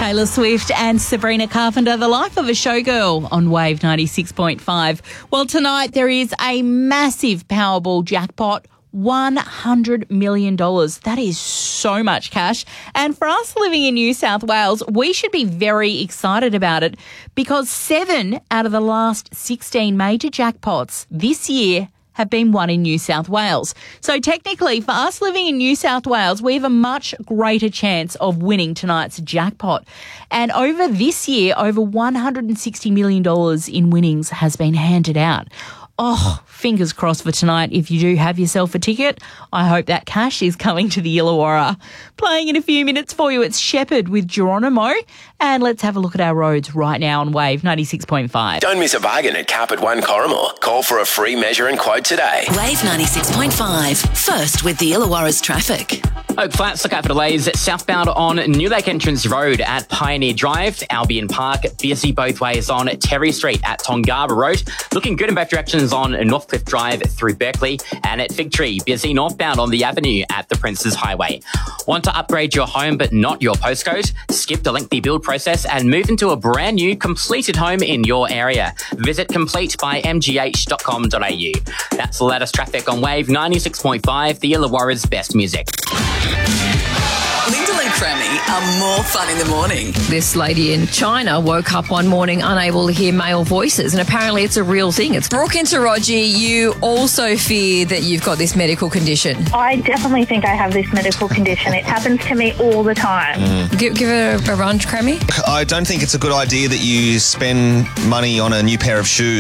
Taylor Swift and Sabrina Carpenter, The Life of a Showgirl on Wave 96.5. Well, tonight there is a massive Powerball jackpot, $100 million. That is so much cash. And for us living in New South Wales, we should be very excited about it because 7 out of the last 16 major jackpots this year have been won in New South Wales. So technically, for us living in New South Wales, we have a much greater chance of winning tonight's jackpot. And over this year, over $160 million in winnings has been handed out. Oh, fingers crossed for tonight. If you do have yourself a ticket, I hope that cash is coming to the Illawarra. Playing in a few minutes for you, it's Shepherd with Geronimo. And let's have a look at our roads right now on Wave 96.5. Don't miss a bargain at Carpet One Corrimor. Call for a free measure and quote today. Wave 96.5. First with the Illawarra's traffic. Oak Flats, look out for delays southbound on New Lake Entrance Road at Pioneer Drive, Albion Park, busy both ways on Terry Street at Tongaba Road, looking good in both directions on Northcliffe Drive through Berkeley, and at Fig Tree, busy northbound on the avenue at the Princes Highway. Want to upgrade your home but not your postcode? Skip the lengthy build process and move into a brand new completed home in your area. Visit completebymgh.com.au. That's the latest traffic on Wave 96.5, the Illawarra's best music. Lyndall and Cremmy are more fun in the morning. This lady in China woke up one morning unable to hear male voices, and apparently it's a real thing. It's Brooke and Taraji. You also fear that you've got this medical condition. I definitely think I have this medical condition. It happens to me all the time. Give it a run, Cremmy. I don't think it's a good idea that you spend money on a new pair of shoes